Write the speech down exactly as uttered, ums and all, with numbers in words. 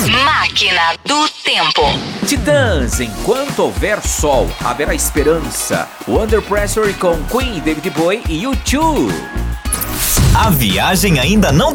Máquina do Tempo. Titãs, enquanto houver sol, haverá esperança. Under Pressure com Queen, David Bowie e U dois. A viagem ainda não